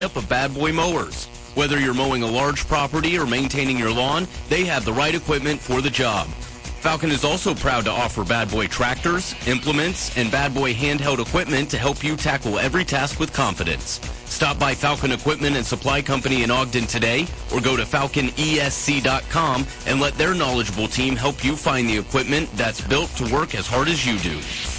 of Bad Boy Mowers. Whether you're mowing a large property or maintaining your lawn, they have the right equipment for the job. Falcon is also proud to offer Bad Boy tractors, implements, and Bad Boy handheld equipment to help you tackle every task with confidence. Stop by Falcon Equipment and Supply Company in Ogden today or go to falconesc.com and let their knowledgeable team help you find the equipment that's built to work as hard as you do.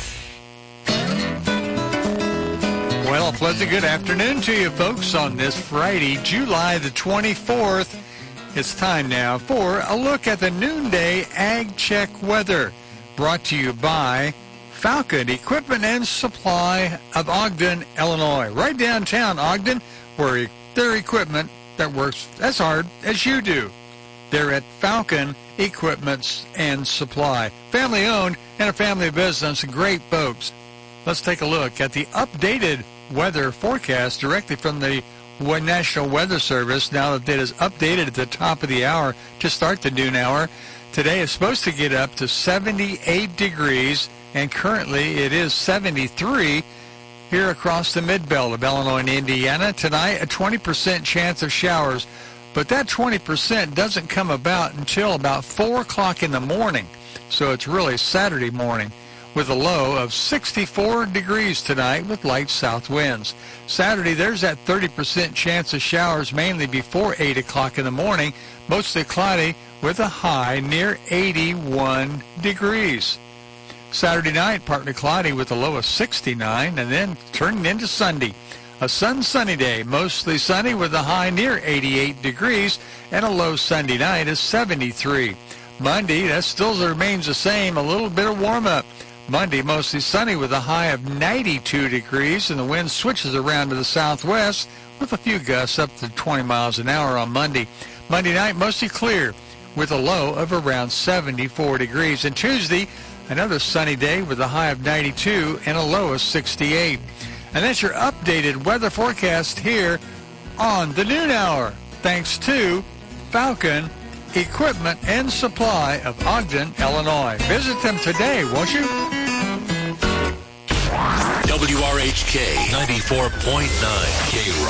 Well, a pleasant good afternoon to you folks on this Friday, July the 24th. It's time now for a look at the noonday Ag Check weather, brought to you by Falcon Equipment and Supply of Ogden, Illinois. Right downtown Ogden, where their equipment that works as hard as you do. They're at Falcon Equipment and Supply. Family owned and a family business, great folks. Let's take a look at the updated weather forecast directly from the National Weather Service. Now that it is updated at the top of the hour to start the noon hour. Today is supposed to get up to 78 degrees, and currently it is 73 here across the mid-belt of Illinois and Indiana. Tonight, a 20% chance of showers, but that 20% doesn't come about until about 4 o'clock in the morning, so it's really Saturday morning, with a low of 64 degrees tonight with light south winds. Saturday, there's that 30% chance of showers, mainly before 8 o'clock in the morning, mostly cloudy with a high near 81 degrees. Saturday night, partly cloudy with a low of 69, and then turning into Sunday. A sunny day, mostly sunny with a high near 88 degrees, and a low Sunday night is 73. Monday, that still remains the same, a little bit of warm-up. Monday, mostly sunny with a high of 92 degrees, and the wind switches around to the southwest with a few gusts up to 20 miles an hour on Monday. Monday night, mostly clear with a low of around 74 degrees. And Tuesday, another sunny day with a high of 92 and a low of 68. And that's your updated weather forecast here on the noon hour, thanks to Falcon Equipment and Supply of Ogden, Illinois. Visit them today, won't you? WRHK 94.9 K-Rock.